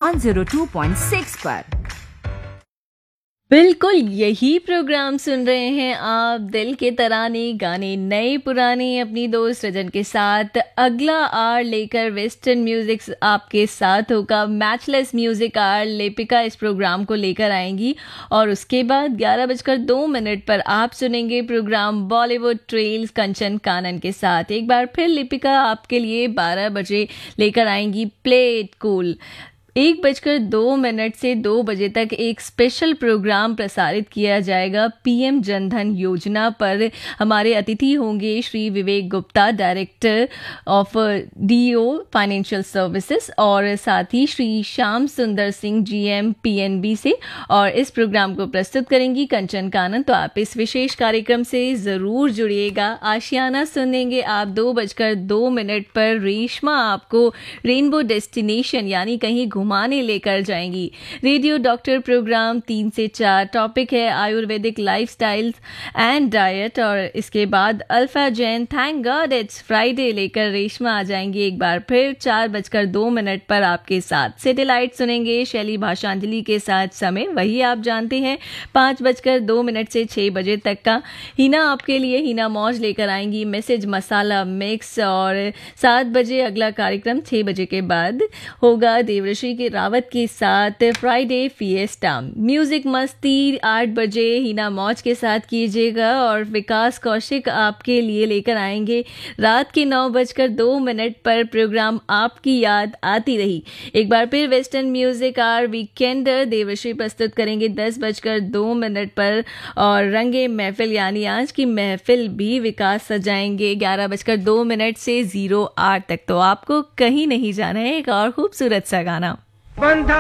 102.6 पर। बिल्कुल यही प्रोग्राम सुन रहे हैं आप। दिल के तराने गाने नए पुराने अपनी दोस्त रजन के साथ। अगला आवर लेकर वेस्टर्न म्यूजिक आपके साथ होगा। मैचलेस म्यूजिक आवर लेपिका इस प्रोग्राम को लेकर आएंगी और उसके बाद 11:02 पर आप सुनेंगे प्रोग्राम बॉलीवुड ट्रेल्स कंचन कानन के साथ। एक बार फिर लेपिका आपके लिए 12 बजे लेकर आएंगी प्ले इट कूल। 1:02 से 2 बजे तक एक स्पेशल प्रोग्राम प्रसारित किया जाएगा पीएम जनधन योजना पर। हमारे अतिथि होंगे Shri Vivek Gupta, director of do financial services, और साथ ही श्री श्याम सुंदर सिंह जीएम पीएनबी से। और इस प्रोग्राम को प्रस्तुत करेंगी कंचन कानन। तो आप इस विशेष कार्यक्रम से ज़रूर जुड़िएगा। आशियाना सुनेंगे आप 2:02 पर। रेशमा आपको रेनबो डेस्टिनेशन यानी कहीं घुमाने लेकर जाएंगी। रेडियो डॉक्टर प्रोग्राम 3 से 4, टॉपिक है आयुर्वेदिक लाइफस्टाइल्स एंड डाइट। और इसके बाद alpha Jain thank God it's Friday लेकर रेशमा आ जाएंगी एक बार फिर 4:02 पर आपके साथ। सैटेलाइट सुनेंगे शैली भाषांजलि के साथ। समय वही आप जानते हैं 5:02 से 6 बजे तक का। हिना आपके लिए हिना मौज लेकर आएंगी मैसेज मसाला मिक्स। और 7 बजे अगला कार्यक्रम, 6 बजे के बाद होगा देवऋषि के रावत के साथ फ्राइडे फिएस्टा। म्यूजिक मस्ती 8 बजे हिना मौज के साथ कीजिएगा। और विकास कौशिक आपके लिए लेकर आएंगे रात के 9:02 पर प्रोग्राम आपकी याद आती रही। एक बार फिर western music are weekend Devshri प्रस्तुत करेंगे 10:02 पर। और रंगे महफिल यानी आज की महफिल भी विकास सजाएंगे 11:02 से 08 तक। तो आपको कहीं नहीं जाना है। एक और खूबसूरत सा गाना